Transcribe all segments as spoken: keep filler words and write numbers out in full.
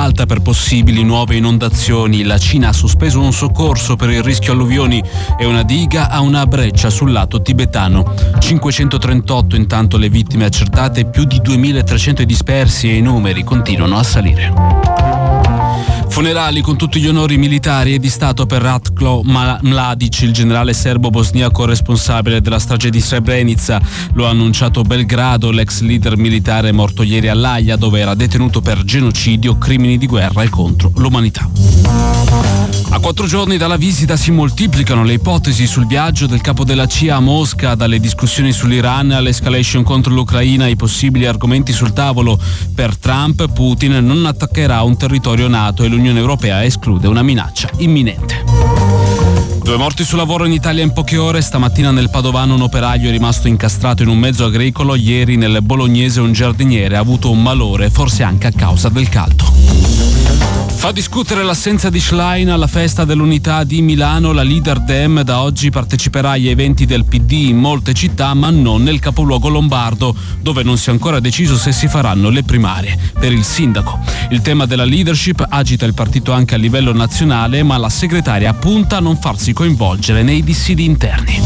alta per possibili nuove inondazioni. La Cina ha sospeso un soccorso per il rischio alluvioni e una diga a una breccia sul lato tibetano. cinquecentotrentotto intanto le vittime accertate, più di duemilatrecento i dispersi e i numeri continuano a salire. Funerali con tutti gli onori militari e di Stato per Ratko Mladic, il generale serbo-bosniaco responsabile della strage di Srebrenica. Lo ha annunciato Belgrado. L'ex leader militare è morto ieri all'Aia, dove era detenuto per genocidio, crimini di guerra e contro l'umanità. A quattro giorni dalla visita si moltiplicano le ipotesi sul viaggio del capo della C I A a Mosca, dalle discussioni sull'Iran all'escalation contro l'Ucraina, i possibili argomenti sul tavolo. Per Trump, Putin non attaccherà un territorio NATO e l'Unione Europea esclude una minaccia imminente. Due morti sul lavoro in Italia in poche ore. Stamattina nel Padovano un operaio è rimasto incastrato in un mezzo agricolo. Ieri nel Bolognese un giardiniere ha avuto un malore, forse anche a causa del caldo. Fa discutere l'assenza di Schlein alla festa dell'unità di Milano. La leader Dem da oggi parteciperà agli eventi del P D in molte città, ma non nel capoluogo lombardo, dove non si è ancora deciso se si faranno le primarie per il sindaco. Il tema della leadership agita il partito anche a livello nazionale, ma la segretaria punta a non farsi coinvolgere nei dissidi interni.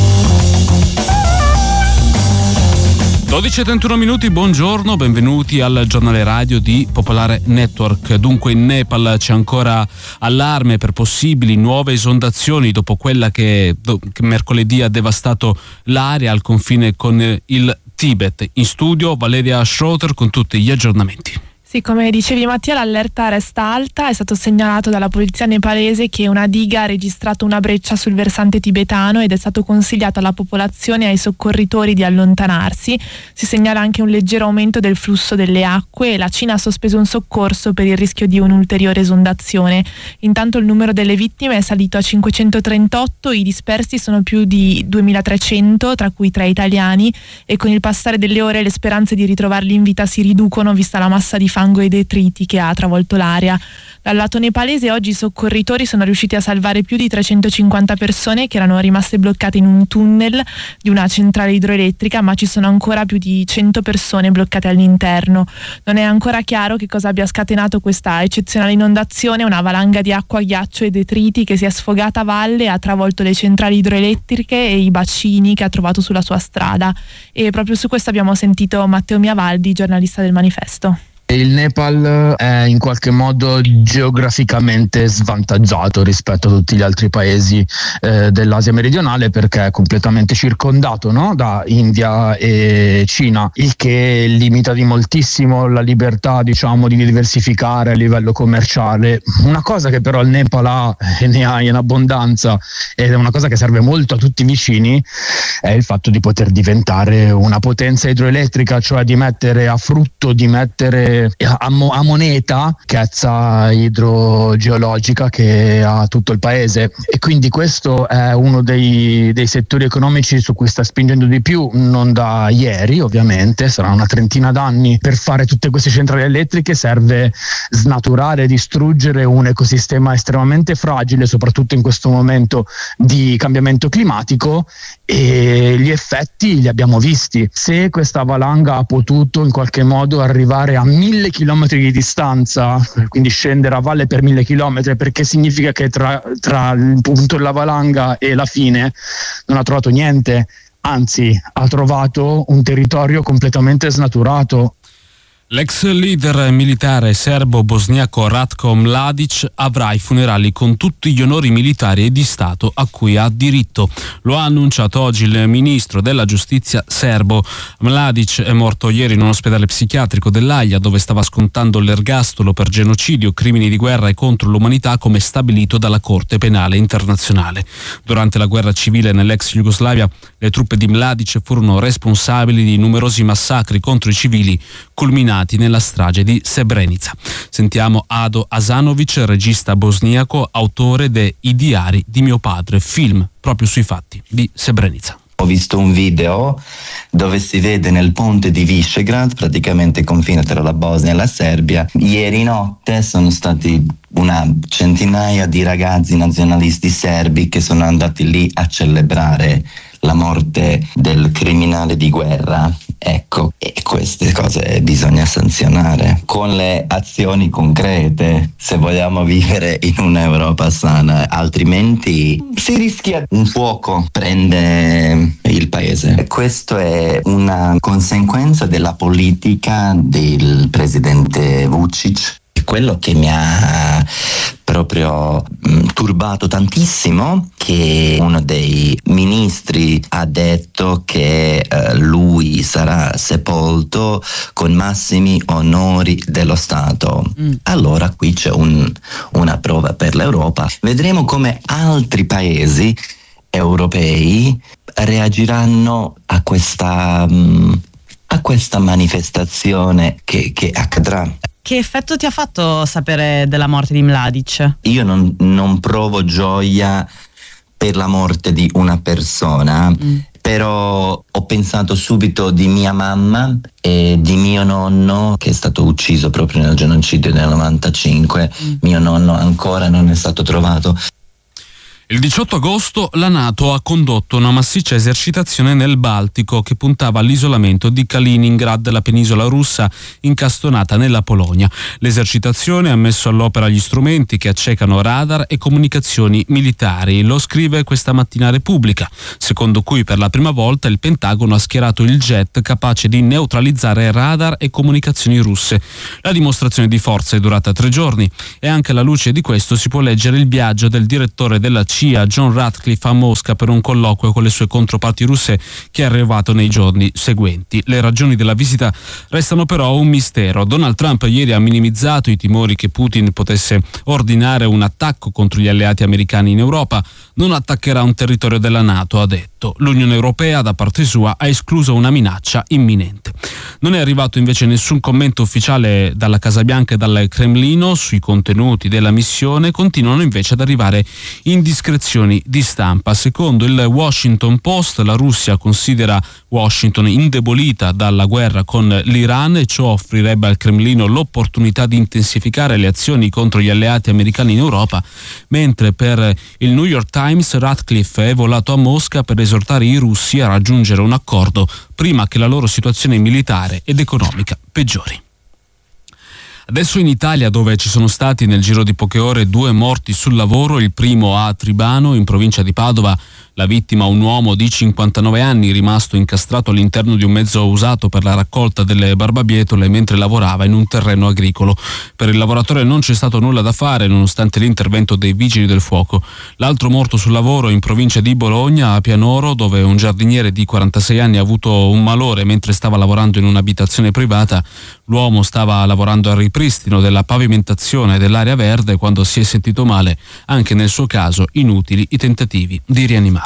dodici e trentuno minuti, buongiorno, benvenuti al giornale radio di Popolare Network. Dunque in Nepal c'è ancora allarme per possibili nuove esondazioni dopo quella che, che mercoledì ha devastato l'area al confine con il Tibet. In studio Valeria Schroeder con tutti gli aggiornamenti. Sì, come dicevi Mattia, l'allerta resta alta. È stato segnalato dalla polizia nepalese che una diga ha registrato una breccia sul versante tibetano ed è stato consigliato alla popolazione e ai soccorritori di allontanarsi. Si segnala anche un leggero aumento del flusso delle acque e la Cina ha sospeso un soccorso per il rischio di un'ulteriore esondazione. Intanto il numero delle vittime è salito a cinquecentotrentotto, i dispersi sono più di duemilatrecento, tra cui tre italiani, e con il passare delle ore le speranze di ritrovarli in vita si riducono, vista la massa di fango e detriti che ha travolto l'area. Dal lato nepalese oggi i soccorritori sono riusciti a salvare più di trecentocinquanta persone che erano rimaste bloccate in un tunnel di una centrale idroelettrica, ma ci sono ancora più di cento persone bloccate all'interno. Non è ancora chiaro che cosa abbia scatenato questa eccezionale inondazione, una valanga di acqua, ghiaccio e detriti che si è sfogata a valle e ha travolto le centrali idroelettriche e i bacini che ha trovato sulla sua strada. E proprio su questo abbiamo sentito Matteo Miavaldi, giornalista del Manifesto. Il Nepal è in qualche modo geograficamente svantaggiato rispetto a tutti gli altri paesi eh, dell'Asia meridionale, perché è completamente circondato, no? da India e Cina, il che limita di moltissimo la libertà, diciamo, di diversificare a livello commerciale. Una cosa che però il Nepal ha e ne ha in abbondanza, ed è una cosa che serve molto a tutti i vicini, è il fatto di poter diventare una potenza idroelettrica, cioè di mettere a frutto, di mettere A, mo- a moneta piazza idrogeologica che ha tutto il paese, e quindi questo è uno dei, dei settori economici su cui sta spingendo di più, non da ieri ovviamente, sarà una trentina d'anni. Per fare tutte queste centrali elettriche serve snaturare, distruggere un ecosistema estremamente fragile, soprattutto in questo momento di cambiamento climatico, e gli effetti li abbiamo visti. Se questa valanga ha potuto in qualche modo arrivare a mille chilometri di distanza, quindi scendere a valle per mille chilometri, perché significa che tra, tra il punto della valanga e la fine non ha trovato niente, anzi ha trovato un territorio completamente snaturato. L'ex leader militare serbo-bosniaco Ratko Mladic avrà i funerali con tutti gli onori militari e di Stato a cui ha diritto. Lo ha annunciato oggi il ministro della giustizia serbo. Mladic è morto ieri in un ospedale psichiatrico dell'Aia, dove stava scontando l'ergastolo per genocidio, crimini di guerra e contro l'umanità, come stabilito dalla Corte Penale Internazionale. Durante la guerra civile nell'ex Jugoslavia, le truppe di Mladic furono responsabili di numerosi massacri contro i civili, culminati nella strage di Srebrenica. Sentiamo Ado Asanovic, regista bosniaco, autore de I diari di mio padre, film proprio sui fatti di Srebrenica. Ho visto un video dove si vede nel ponte di Visegrad, praticamente confine tra la Bosnia e la Serbia. Ieri notte sono stati una centinaia di ragazzi nazionalisti serbi che sono andati lì a celebrare la morte del criminale di guerra. Ecco, e queste cose bisogna sanzionare con le azioni concrete se vogliamo vivere in un'Europa sana, altrimenti si rischia un fuoco prende il paese. E questo è una conseguenza della politica del presidente Vučić. Quello che mi ha proprio mh, turbato tantissimo, che uno dei ministri ha detto che eh, lui sarà sepolto con massimi onori dello Stato. Mm. Allora qui c'è un, una prova per l'Europa. Vedremo come altri paesi europei reagiranno a questa, mh, a questa manifestazione che, che accadrà. Che effetto ti ha fatto sapere della morte di Mladić? Io non, non provo gioia per la morte di una persona, mm. però ho pensato subito di mia mamma e di mio nonno, che è stato ucciso proprio nel genocidio del novantacinque. Mm. Mio nonno ancora non è stato trovato. Il diciotto agosto la NATO ha condotto una massiccia esercitazione nel Baltico che puntava all'isolamento di Kaliningrad, la penisola russa incastonata nella Polonia. L'esercitazione ha messo all'opera gli strumenti che accecano radar e comunicazioni militari. Lo scrive questa mattina Repubblica, secondo cui per la prima volta il Pentagono ha schierato il jet capace di neutralizzare radar e comunicazioni russe. La dimostrazione di forza è durata tre giorni e anche alla luce di questo si può leggere il viaggio del direttore della C I A John Ratcliffe a Mosca per un colloquio con le sue controparti russe che è arrivato nei giorni seguenti. Le ragioni della visita restano però un mistero. Donald Trump ieri ha minimizzato i timori che Putin potesse ordinare un attacco contro gli alleati americani in Europa. Non attaccherà un territorio della NATO, ha detto. L'Unione Europea da parte sua ha escluso una minaccia imminente. Non è arrivato invece nessun commento ufficiale dalla Casa Bianca e dal Cremlino sui contenuti della missione. Continuano invece ad arrivare indiscrezioni di stampa. Secondo il Washington Post, la Russia considera Washington indebolita dalla guerra con l'Iran e ciò offrirebbe al Cremlino l'opportunità di intensificare le azioni contro gli alleati americani in Europa, mentre per il New York Times Ratcliffe è volato a Mosca per esortare i russi a raggiungere un accordo prima che la loro situazione militare ed economica peggiori. Adesso in Italia, dove ci sono stati nel giro di poche ore due morti sul lavoro, il primo a Tribano, in provincia di Padova. La vittima, un uomo di cinquantanove anni, rimasto incastrato all'interno di un mezzo usato per la raccolta delle barbabietole mentre lavorava in un terreno agricolo. Per il lavoratore non c'è stato nulla da fare nonostante l'intervento dei vigili del fuoco. L'altro morto sul lavoro in provincia di Bologna, a Pianoro, dove un giardiniere di quarantasei anni ha avuto un malore mentre stava lavorando in un'abitazione privata. L'uomo stava lavorando al ripristino della pavimentazione dell'area verde quando si è sentito male. Anche nel suo caso inutili i tentativi di rianimarlo.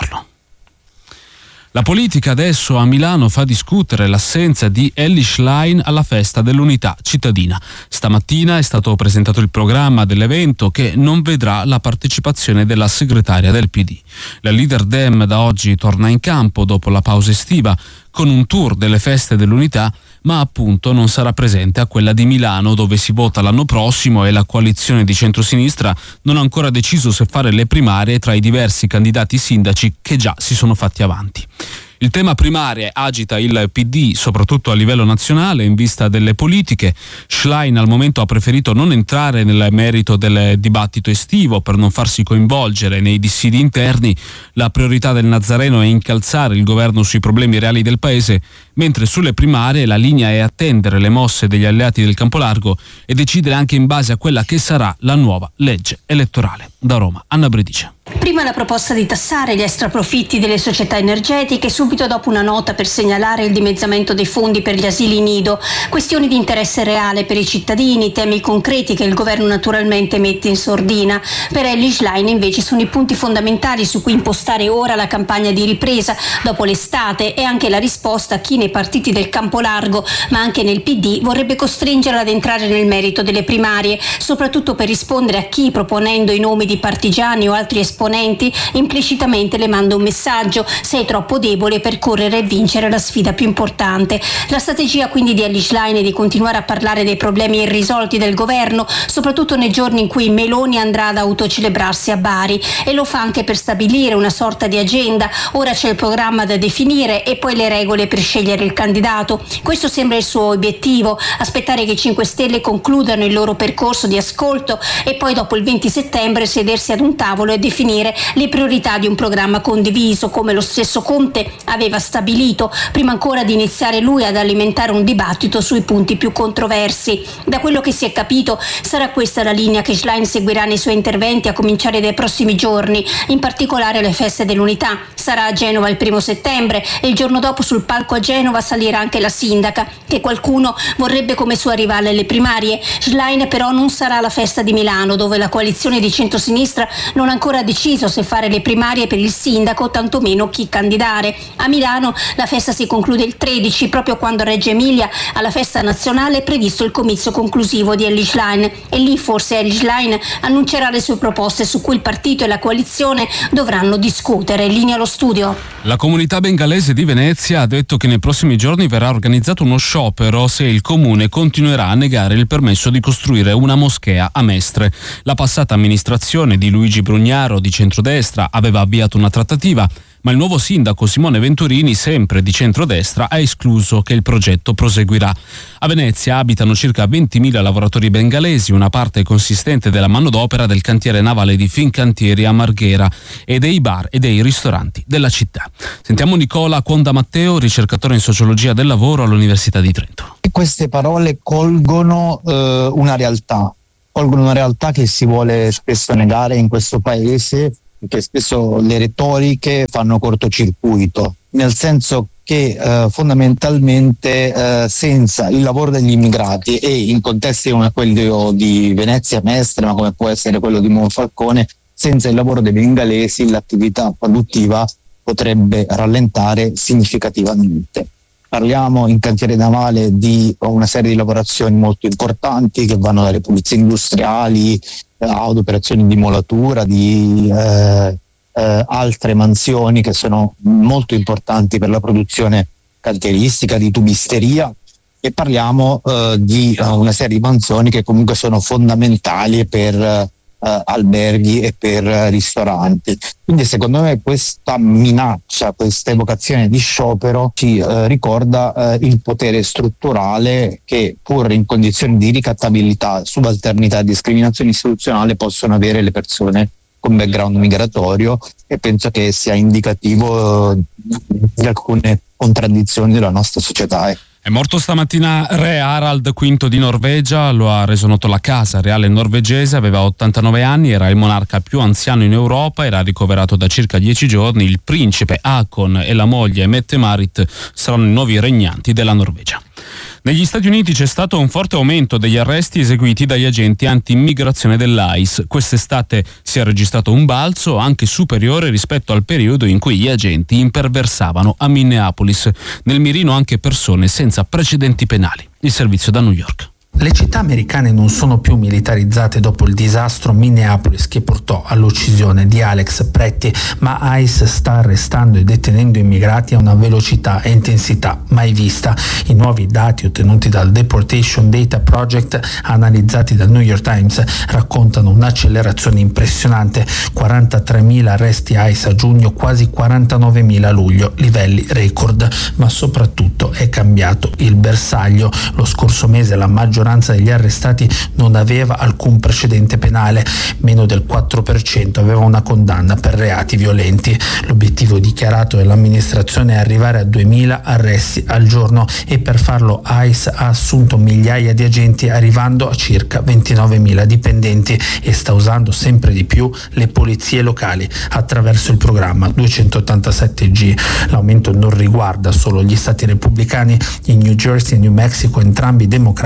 La politica adesso a Milano fa discutere l'assenza di Elly Schlein alla festa dell'Unità Cittadina. Stamattina è stato presentato il programma dell'evento che non vedrà la partecipazione della segretaria del P D. La leader Dem da oggi torna in campo dopo la pausa estiva con un tour delle feste dell'Unità, ma appunto non sarà presente a quella di Milano, dove si vota l'anno prossimo e la coalizione di centrosinistra non ha ancora deciso se fare le primarie tra i diversi candidati sindaci che già si sono fatti avanti. Il tema primarie agita il P D soprattutto a livello nazionale in vista delle politiche. Schlein al momento ha preferito non entrare nel merito del dibattito estivo per non farsi coinvolgere nei dissidi interni. La priorità del Nazareno è incalzare il governo sui problemi reali del paese, mentre sulle primarie la linea è attendere le mosse degli alleati del Campolargo e decidere anche in base a quella che sarà la nuova legge elettorale. Da Roma, Anna Bredice. Prima la proposta di tassare gli extraprofitti delle società energetiche, subito dopo una nota per segnalare il dimezzamento dei fondi per gli asili nido, questioni di interesse reale per i cittadini, temi concreti che il governo naturalmente mette in sordina. Per Elly Schlein invece sono i punti fondamentali su cui impostare ora la campagna di ripresa dopo l'estate e anche la risposta a chi nei partiti del Campolargo, ma anche nel P D, vorrebbe costringerla ad entrare nel merito delle primarie, soprattutto per rispondere a chi, proponendo i nomi di partigiani o altri esponenti opponenti, implicitamente le manda un messaggio: sei troppo debole per correre e vincere la sfida più importante. La strategia quindi di Elly Schlein è di continuare a parlare dei problemi irrisolti del governo, soprattutto nei giorni in cui Meloni andrà ad autocelebrarsi a Bari, e lo fa anche per stabilire una sorta di agenda. Ora c'è il programma da definire e poi le regole per scegliere il candidato. Questo sembra il suo obiettivo: aspettare che i cinque Stelle concludano il loro percorso di ascolto e poi dopo il venti settembre sedersi ad un tavolo e definire le priorità di un programma condiviso, come lo stesso Conte aveva stabilito, prima ancora di iniziare lui ad alimentare un dibattito sui punti più controversi. Da quello che si è capito, sarà questa la linea che Schlein seguirà nei suoi interventi a cominciare dai prossimi giorni, in particolare le feste dell'unità. Sarà a Genova il primo settembre e il giorno dopo sul palco a Genova salirà anche la sindaca, che qualcuno vorrebbe come sua rivale alle primarie. Schlein però non sarà alla festa di Milano, dove la coalizione di centrosinistra non ha ancora deciso se fare le primarie per il sindaco, tantomeno chi candidare. A Milano la festa si conclude il tredici, proprio quando a Reggio Emilia, alla festa nazionale, è previsto il comizio conclusivo di Elly Schlein, e lì forse Elly Schlein annuncerà le sue proposte su cui il partito e la coalizione dovranno discutere. Linea allo studio. La comunità bengalese di Venezia ha detto che nei prossimi giorni verrà organizzato uno sciopero se il comune continuerà a negare il permesso di costruire una moschea a Mestre. La passata amministrazione di Luigi Brugnaro di centrodestra aveva avviato una trattativa, ma il nuovo sindaco Simone Venturini, sempre di centrodestra, ha escluso che il progetto proseguirà. A Venezia abitano circa ventimila lavoratori bengalesi, una parte consistente della manodopera del cantiere navale di Fincantieri a Marghera e dei bar e dei ristoranti della città. Sentiamo Nicola Conda Matteo, ricercatore in sociologia del lavoro all'Università di Trento. Queste parole colgono eh, una realtà, colgono una realtà che si vuole spesso negare in questo paese, che spesso le retoriche fanno cortocircuito, nel senso che eh, fondamentalmente eh, senza il lavoro degli immigrati, e in contesti come quello di Venezia Mestre, ma come può essere quello di Monfalcone, senza il lavoro dei bengalesi l'attività produttiva potrebbe rallentare significativamente. Parliamo in cantiere navale di una serie di lavorazioni molto importanti che vanno dalle pulizie industriali ad operazioni di molatura, di eh, eh, altre mansioni che sono molto importanti per la produzione cantieristica, di tubisteria, e parliamo eh, di uh, una serie di mansioni che comunque sono fondamentali per uh, alberghi e per uh, ristoranti. Quindi secondo me questa minaccia, questa evocazione di sciopero ci uh, ricorda uh, il potere strutturale che, pur in condizioni di ricattabilità, subalternità e discriminazione istituzionale, possono avere le persone con background migratorio, e penso che sia indicativo uh, di alcune contraddizioni della nostra società. Eh. È morto stamattina re Harald quinto di Norvegia, lo ha reso noto la Casa Reale norvegese, aveva ottantanove anni, era il monarca più anziano in Europa, era ricoverato da circa dieci giorni. Il principe Haakon e la moglie Mette-Marit saranno i nuovi regnanti della Norvegia. Negli Stati Uniti c'è stato un forte aumento degli arresti eseguiti dagli agenti anti-immigrazione dell'I C E. Quest'estate si è registrato un balzo anche superiore rispetto al periodo in cui gli agenti imperversavano a Minneapolis. Nel mirino anche persone senza precedenti penali. Il servizio da New York. Le città americane non sono più militarizzate dopo il disastro Minneapolis che portò all'uccisione di Alex Pretti, ma I C E sta arrestando e detenendo immigrati a una velocità e intensità mai vista. I nuovi dati ottenuti dal Deportation Data Project, analizzati dal New York Times, raccontano un'accelerazione impressionante: quarantatremila arresti I C E a giugno, quasi quarantanovemila a luglio, livelli record. Ma soprattutto è cambiato il bersaglio. Lo scorso mese la maggioranza degli arrestati non aveva alcun precedente penale, meno del quattro per cento aveva una condanna per reati violenti. L'obiettivo dichiarato dell'amministrazione è arrivare a duemila arresti al giorno, e per farlo I C E ha assunto migliaia di agenti, arrivando a circa ventinovemila dipendenti, e sta usando sempre di più le polizie locali attraverso il programma duecentottantasette G. L'aumento non riguarda solo gli stati repubblicani. In New Jersey e New Mexico, entrambi democratici,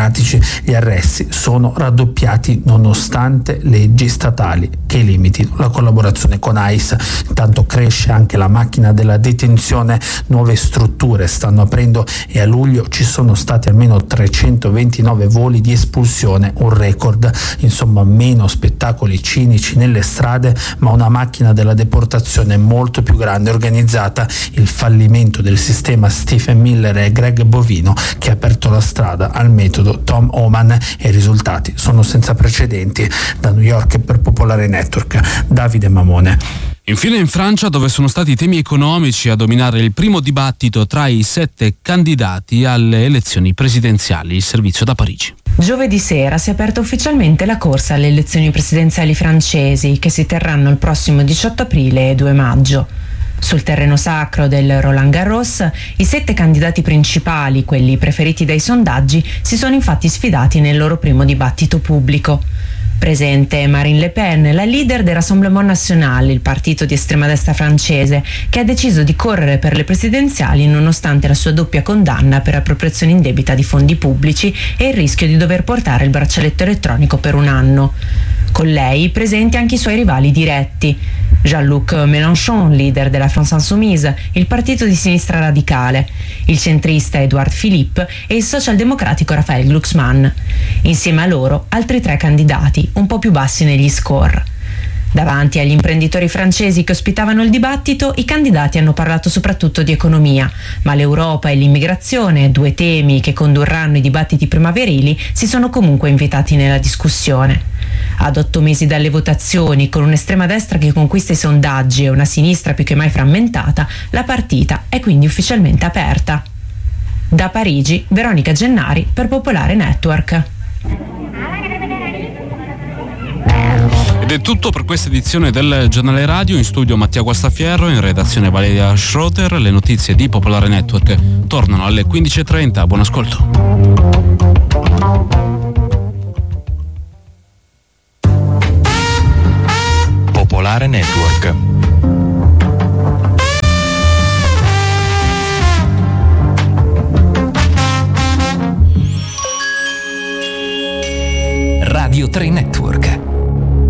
Gli arresti sono raddoppiati nonostante leggi statali che limitino la collaborazione con I C E. Intanto cresce anche la macchina della detenzione, nuove strutture stanno aprendo e a luglio ci sono stati almeno trecentoventinove voli di espulsione, un record. Insomma, meno spettacoli cinici nelle strade, ma una macchina della deportazione molto più grande e organizzata. Il fallimento del sistema Stephen Miller e Greg Bovino che ha aperto la strada al metodo Tom Oman, e i risultati sono senza precedenti. Da New York per Popolare Network, Davide Mamone. Infine in Francia, dove sono stati i temi economici a dominare il primo dibattito tra i sette candidati alle elezioni presidenziali. Il servizio da Parigi. Giovedì sera si è aperta ufficialmente la corsa alle elezioni presidenziali francesi, che si terranno il prossimo diciotto aprile e due maggio. Sul terreno sacro del Roland Garros, i sette candidati principali, quelli preferiti dai sondaggi, si sono infatti sfidati nel loro primo dibattito pubblico. Presente Marine Le Pen, la leader del Rassemblement National, il partito di estrema destra francese, che ha deciso di correre per le presidenziali nonostante la sua doppia condanna per appropriazione indebita di fondi pubblici e il rischio di dover portare il braccialetto elettronico per un anno. Con lei presenti anche i suoi rivali diretti: Jean-Luc Mélenchon, leader della France Insoumise, il partito di sinistra radicale, il centrista Edouard Philippe e il socialdemocratico Raphaël Glucksmann. Insieme a loro altri tre candidati, un po' più bassi negli score. Davanti agli imprenditori francesi che ospitavano il dibattito, i candidati hanno parlato soprattutto di economia, ma l'Europa e l'immigrazione, due temi che condurranno i dibattiti primaverili, si sono comunque invitati nella discussione. Ad otto mesi dalle votazioni, con un'estrema destra che conquista i sondaggi e una sinistra più che mai frammentata, la partita è quindi ufficialmente aperta. Da Parigi, Veronica Gennari per Popolare Network. Ed è tutto per questa edizione del Giornale Radio. In studio Mattia Guastafierro, in redazione Valeria Schroeder. Le notizie di Popolare Network tornano alle quindici e trenta. Buon ascolto. Popolare Network. Radio tre Network.